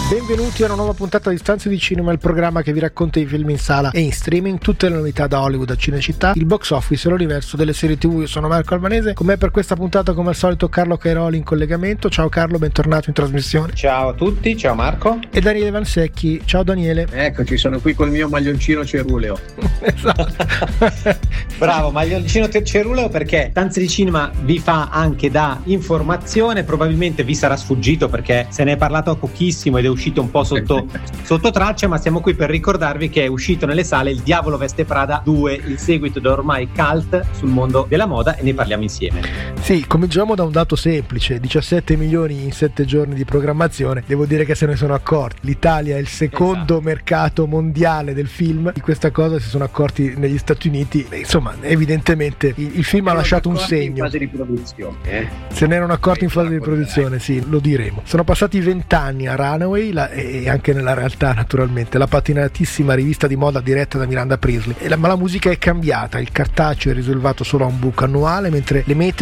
Benvenuti a una nuova puntata di Stanze di Cinema, il programma che vi racconta i film in sala e in streaming, tutte le novità da Hollywood a Cinecittà, il box office e l'universo delle serie TV. Io sono Marco Albanese, con me per questa puntata come al solito Carlo Cairoli in collegamento. Ciao Carlo, bentornato in trasmissione. Ciao a tutti, ciao Marco. E Daniele Vansecchi. Ciao Daniele. Eccoci, sono qui col mio maglioncino ceruleo. Esatto. Bravo, maglioncino ceruleo, perché Stanze di Cinema vi fa anche da informazione. Probabilmente vi sarà sfuggito perché se ne è parlato pochissimo ed è uscito un po' sotto traccia, ma siamo qui per ricordarvi che è uscito nelle sale Il Diavolo Veste Prada 2, il seguito da ormai cult sul mondo della moda, e ne parliamo insieme. Sì, cominciamo da un dato semplice: 17 milioni in 7 giorni di programmazione. Devo dire che se ne sono accorti. L'Italia è il secondo mercato mondiale del film. Di questa cosa si sono accorti negli Stati Uniti. Insomma, evidentemente il film ha lasciato un segno. In fase di produzione, Se ne erano accorti in fase di produzione, sì, lo diremo. Sono passati 20 anni a Runaway, e anche nella realtà naturalmente, la patinatissima rivista di moda diretta da Miranda Priestly. Ma la musica è cambiata, il cartaceo è riservato solo a un book annuale, mentre le